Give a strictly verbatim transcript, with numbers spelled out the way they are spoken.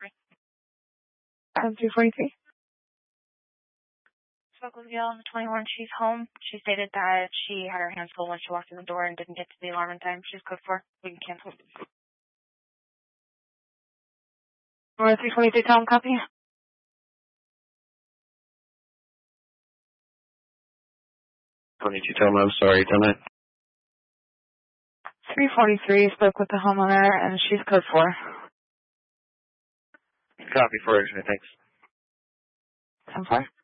Um, three forty-three. Spoke with Gail on the twenty-one. She's home. She stated that she had her hands full when she walked in the door and didn't get to the alarm in time. She's code four. We can cancel. Or three forty-three, Tom, copy. twenty-two, Tom, I'm sorry, tell me. three forty-three, spoke with the homeowner, and she's code four. Copy for Thanks. ten four.